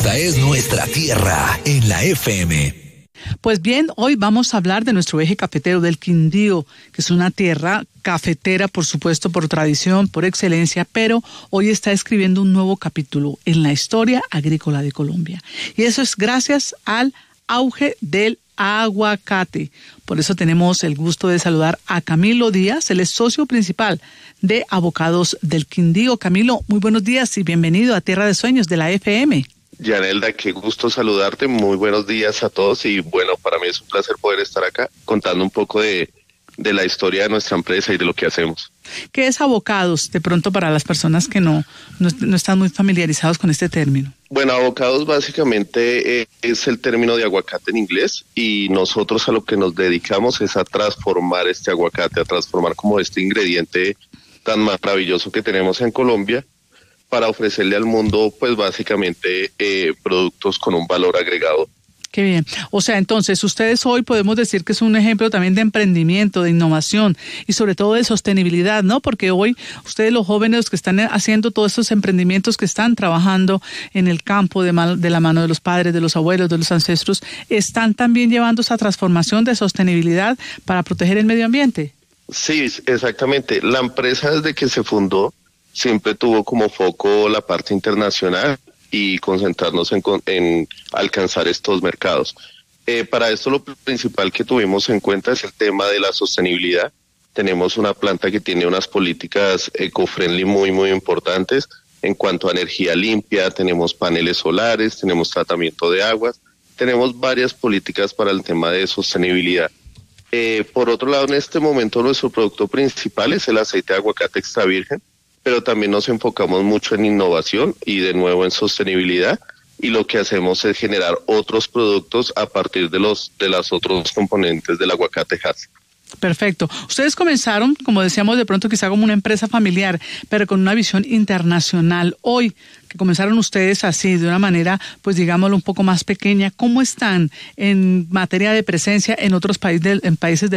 Esta es nuestra tierra en la FM. Pues bien, hoy vamos a hablar de nuestro eje cafetero del Quindío, que es una tierra cafetera, por supuesto, por tradición, por excelencia, pero hoy está escribiendo un nuevo capítulo en la historia agrícola de Colombia. Y eso es gracias al auge del aguacate. Por eso tenemos el gusto de saludar a Camilo Díaz, él es socio principal de Avocados del Quindío. Camilo, muy buenos días y bienvenido a Tierra de Sueños de la FM. Yanelda, qué gusto saludarte, muy buenos días a todos y bueno, para mí es un placer poder estar acá contando un poco de la historia de nuestra empresa y de lo que hacemos. ¿Qué es Avocados? De pronto para las personas que no están muy familiarizados con este término. Bueno, avocados básicamente es el término de aguacate en inglés y nosotros a lo que nos dedicamos es a transformar este aguacate, a transformar como este ingrediente tan maravilloso que tenemos en Colombia para ofrecerle al mundo, pues básicamente productos con un valor agregado. Qué bien. O sea, entonces, ustedes hoy podemos decir que es un ejemplo también de emprendimiento, de innovación y sobre todo de sostenibilidad, ¿no? Porque hoy ustedes, los jóvenes que están haciendo todos estos emprendimientos, que están trabajando en el campo de la mano de los padres, de los abuelos, de los ancestros, están también llevando esa transformación de sostenibilidad para proteger el medio ambiente. Sí, exactamente. La empresa desde que se fundó siempre tuvo como foco la parte internacional y concentrarnos en alcanzar estos mercados. Para esto lo principal que tuvimos en cuenta es el tema de la sostenibilidad. Tenemos una planta que tiene unas políticas eco-friendly muy, muy importantes en cuanto a energía limpia, tenemos paneles solares, tenemos tratamiento de aguas, tenemos varias políticas para el tema de sostenibilidad. Por otro lado, en este momento nuestro producto principal es el aceite de aguacate extra virgen, pero también nos enfocamos mucho en innovación y de nuevo en sostenibilidad, y lo que hacemos es generar otros productos a partir de las otros componentes del aguacate Hass. Perfecto. Ustedes comenzaron, como decíamos, de pronto quizá como una empresa familiar, pero con una visión internacional. Hoy, que comenzaron ustedes así, de una manera, pues digámoslo, un poco más pequeña, ¿cómo están en materia de presencia en otros países del